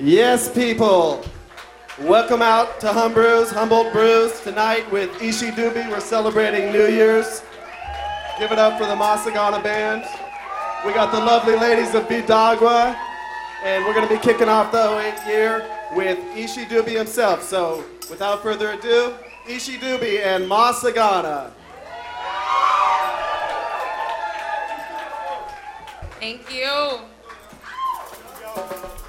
Yes, people. Welcome out to Humboldt Brews tonight with Ishi Dubi. We're celebrating New Year's. Give it up for the Masagana Band. We got the lovely ladies of Bidagua, and we're going to be kicking off the 08 year with Ishi Dubi himself. So, without further ado, Ishi Dubi and Masagana. Thank you.